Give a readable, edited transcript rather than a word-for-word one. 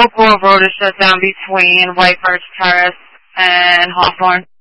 Oak Grove Road is shut down between White Birch Terrace and Hawthorne.